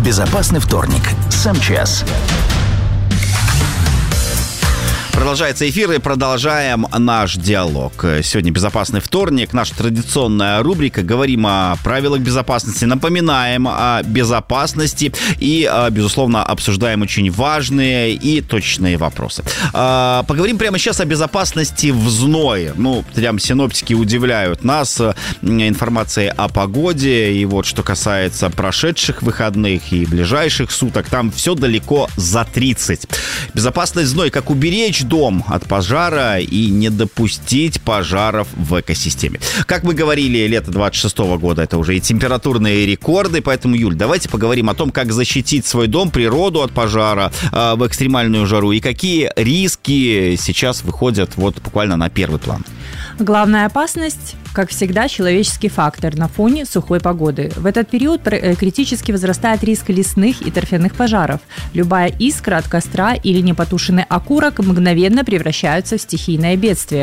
Безопасный вторник с МЧС. Продолжается эфир, и продолжаем наш диалог. Сегодня безопасный вторник, наша традиционная рубрика. Говорим о правилах безопасности, напоминаем о безопасности и, безусловно, обсуждаем очень важные и точные вопросы. Поговорим прямо сейчас о безопасности в зное. Прям синоптики удивляют нас информацией о погоде. И вот что касается прошедших выходных и ближайших суток, там все далеко за 30. Безопасность зной, как уберечь дом от пожара и не допустить пожаров в экосистеме. Как мы говорили, лето 26-го года это уже и температурные рекорды, поэтому, Юль, давайте поговорим о том, как защитить свой дом, природу от пожара в экстремальную жару и какие риски сейчас выходят вот буквально на первый план. Главная опасность, как всегда, человеческий фактор на фоне сухой погоды. В этот период критически возрастает риск лесных и торфяных пожаров. Любая искра от костра или непотушенный окурок мгновенно превращаются в стихийное бедствие.